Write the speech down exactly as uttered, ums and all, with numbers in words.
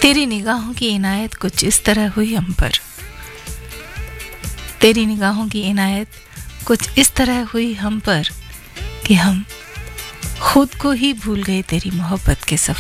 तेरी निगाहों की इनायत कुछ इस तरह हुई हम पर, तेरी निगाहों की इनायत कुछ इस तरह हुई हम पर कि हम खुद को ही भूल गए तेरी मोहब्बत के सफ़र